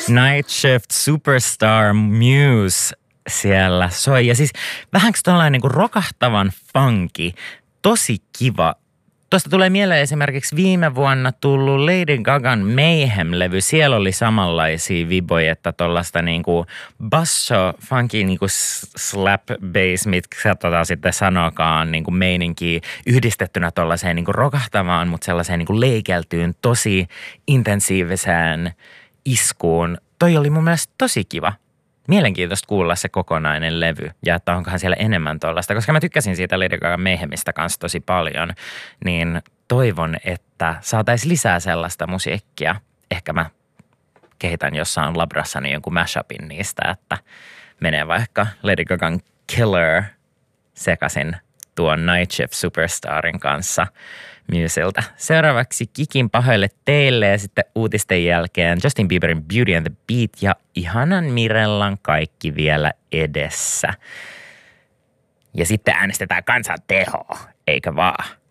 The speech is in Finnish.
Night Shift Superstar Muse siellä soi. Ja siis vähänkö tällainen niin kuin rokahtavan funky, tosi kiva. Tuosta tulee mieleen esimerkiksi viime vuonna tullut Lady Gagan Mayhem-levy. Siellä oli samanlaisia viboja, että tuollaista niinku basso, funky niinku slap bass, mitkä sitten sanokaan niinku meininkiä yhdistettynä tuollaiseen niinku rokahtavaan, mutta sellaiseen niinku leikeltyyn, tosi intensiiviseen iskuun. Toi oli mun mielestä tosi kiva. Mielenkiintoista kuulla se kokonainen levy ja että onkohan siellä enemmän tuollaista, koska mä tykkäsin siitä Lady Gaga Mayhemistä kanssa tosi paljon, niin toivon, että saataisiin lisää sellaista musiikkia. Ehkä mä kehitän jossain labrassani jonkun mashupin niistä, että menee vaikka Lady Gagan Killer sekaisin tuon Night Shift Superstarin kanssa Muselta. Seuraavaksi Kikin pahoille teille ja sitten uutisten jälkeen Justin Bieberin Beauty and the Beat ja ihanan Mirellan kaikki vielä edessä. Ja sitten äänestetään kansan tehoa, eikä vaan?